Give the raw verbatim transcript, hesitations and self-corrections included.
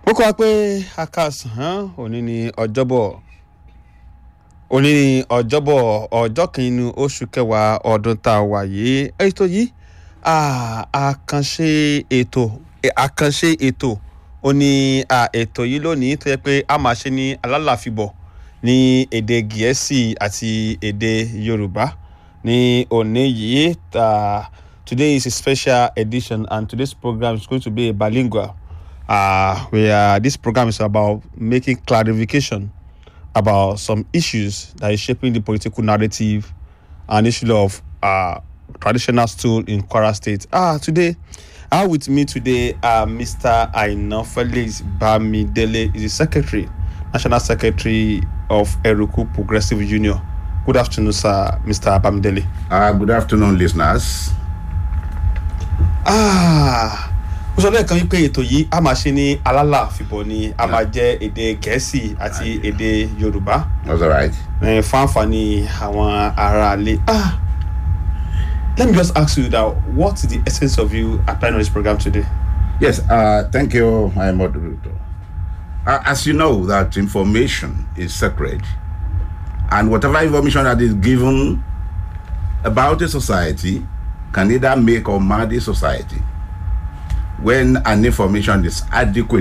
Ó kọ́ wa pé akásán òní ni ọjọ́bọ̀ òní ni ọjọ́bọ̀ ọjọ́ kìíní oṣù kẹwàá ọdún tá a wà yìí. Ètò yìí àkànṣe ètò àkànṣe ètò òní ètò yìí lónìí tó yẹ pé a máa ṣe ní alálàfíbọ̀ ní èdè Gẹ̀ẹ́sì àti èdè Yorùbá ní òní yìí. Today is a special edition and today's program is going to be a bilingual. Uh, where this program is about making clarification about some issues that is shaping the political narrative and issue of uh, traditional stool in Kwara State. Ah, today, uh, with me today, uh, Mister Aina Felix Bamidele is the Secretary, National Secretary of Eruku Progressive Union. Good afternoon, sir, Mister Bamidele. Uh, good afternoon, listeners. Ah. Mo sọ lẹ́ẹ̀kan wípé ètò yìí a máa ṣe ní alálàfíbọ̀ ni a máa jẹ́ èdè Gẹ̀ẹ́sì àti èdè Yorùbá. That's all right. Ẹ fún àǹfààní àwọn aráalé. Ah, let me just ask you now, what is the essence of you applying on this program today? Yes, uh, thank you, my moderator. Uh, as you know, that information is sacred, and whatever information that is given about a society can either make or mar the society. When an information is adequate